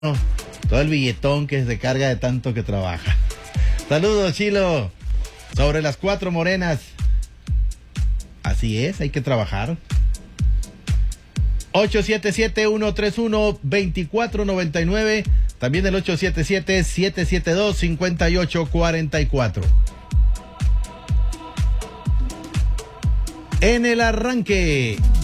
todo el billetón que se carga de tanto que trabaja. Saludos, Chilo. Sobre las 4 morenas. Así es, hay que trabajar. 877-131-2499. También el 877-772-5844. En el arranque,